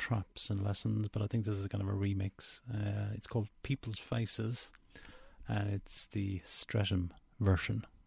Traps and Lessons, but I think this is kind of a remix. It's called People's Faces, and it's the Streatham version.